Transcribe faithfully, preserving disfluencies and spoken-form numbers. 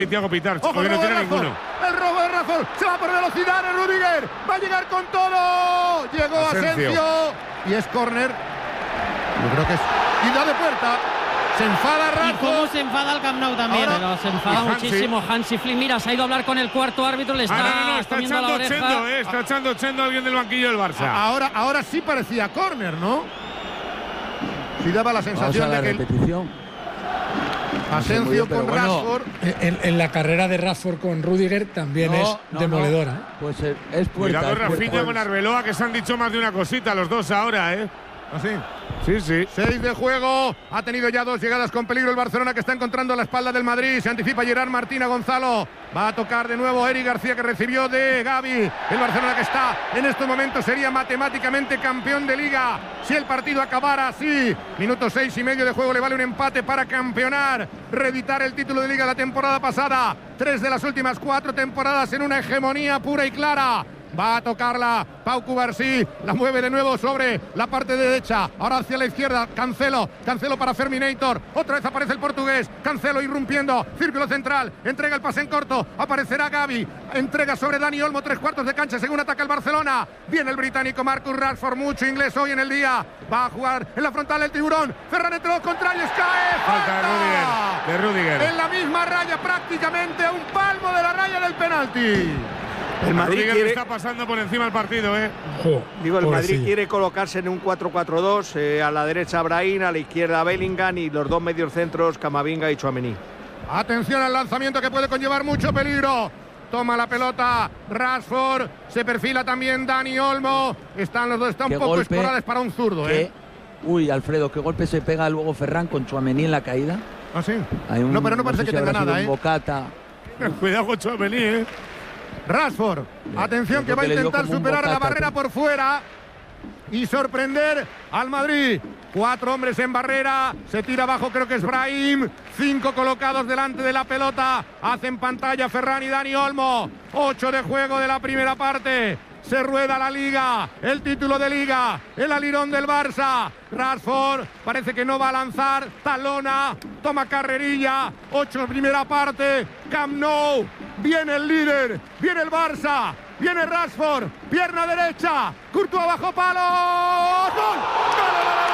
Thiago Pitar, Ojo, porque no tiene ninguno. El robo de Rashford, se va por velocidad de Rudiger, va a llegar con todo. Llegó Asensio, Asensio y es córner. Yo creo que es y da de puerta. Se enfada Rashford. Y cómo se enfada el Camp Nou también. Ahora, pero se enfada Hansi. muchísimo Hansi Flick. Mira, se ha ido a hablar con el cuarto árbitro, le está, ah, no, no, no, está comiendo la echando oreja. Chendo, eh, está echando Chendo a alguien del banquillo del Barça. Ahora, ahora sí parecía córner, ¿no? Sí daba la sensación Vamos a la de que repetición. Asensio bien, con bueno, Rashford. En, en la carrera de Rashford con Rudiger también No, es no, demoledora. no. ¿eh? Pues es, es puerta. Cuidado es puerta. Rafinha con Arbeloa, que se han dicho más de una cosita los dos ahora, ¿eh? Así. Sí, sí. Seis de juego. Ha tenido ya dos llegadas con peligro el Barcelona, que está encontrando la espalda del Madrid. Se anticipa Gerard Martín a Gonzalo. Va a tocar de nuevo Eric García, que recibió de Gavi. El Barcelona, que está en estos momentos, sería matemáticamente campeón de Liga si el partido acabara así. Minuto seis y medio de juego, le vale un empate para campeonar, reeditar el título de Liga la temporada pasada. Tres de las últimas cuatro temporadas en una hegemonía pura y clara. Va a tocarla Pau Cubarsí, la mueve de nuevo sobre la parte derecha, ahora hacia la izquierda, Cancelo, Cancelo para Ferminator, otra vez aparece el portugués, Cancelo irrumpiendo, círculo central, entrega el pase en corto, aparecerá Gavi, entrega sobre Dani Olmo, tres cuartos de cancha según ataca el Barcelona, viene el británico Marcus Rashford, mucho inglés hoy en el día, va a jugar en la frontal el tiburón, Ferran entre los contrarios, cae, Falta de Rudiger, de Rudiger. En la misma raya, prácticamente a un palmo de la raya del penalti. El Madrid Rudiger quiere, está pasando por encima del partido, ¿eh? Jo, digo, el Madrid pobrecillo. quiere colocarse en un cuatro cuatro dos, eh, a la derecha Brahim, a la izquierda Bellingham y los dos mediocentros Camavinga y Tchouaméni. Atención al lanzamiento, que puede conllevar mucho peligro. Toma la pelota Rashford, se perfila también Dani Olmo. Están los dos, está un Qué poco golpe, escorales para un zurdo, Que- ¿eh? Uy, Alfredo, qué golpe se pega luego Ferran con Tchouaméni en la caída. ¿Ah, sí? Hay un- No, pero no parece sé que si tenga habrá sido nada, un ¿eh? bocata. Cuidado con Tchouaméni, ¿eh? Rashford, atención, Yo que va a creo que le dio intentar como un superar la bocata, barrera tú. por fuera y sorprender al Madrid. Cuatro hombres en barrera, se tira abajo, creo que es Brahim. Cinco colocados delante de la pelota, hacen pantalla Ferran y Dani Olmo. Ocho de juego de la primera parte. Se rueda la Liga, el título de Liga, el alirón del Barça. Rashford parece que no va a lanzar, talona, toma carrerilla. Ocho primera parte, Camp Nou. Viene el líder, viene el Barça, viene Rashford, pierna derecha, Courtois bajo palo. ¡Gol!